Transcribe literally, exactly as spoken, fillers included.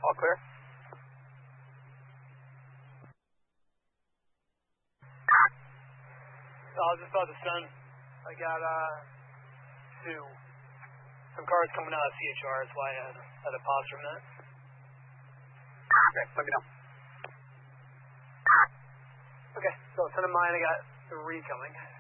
All clear. I was just about to send. I got uh two. Some cars coming out of C H R. That's why I had, had a pause for a minute. Okay, let me know. Okay, so send them mine. I got three coming.